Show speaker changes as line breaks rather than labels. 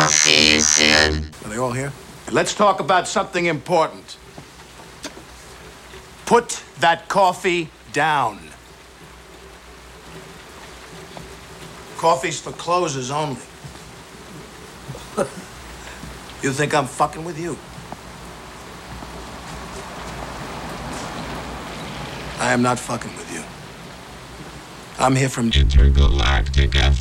Are they all here? Let's talk about something important. Put that coffee down. Coffee's for closers only. You think I'm fucking with you? I am not fucking with you. I'm here from
Intergalactic FM.